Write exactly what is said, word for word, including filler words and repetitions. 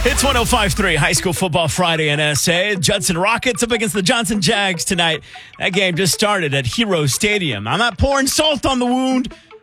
It's one oh five point three High School Football Friday in S A. Judson Rockets up against the Johnson Jags tonight. That game just started at Hero Stadium. I'm not pouring salt on the wound.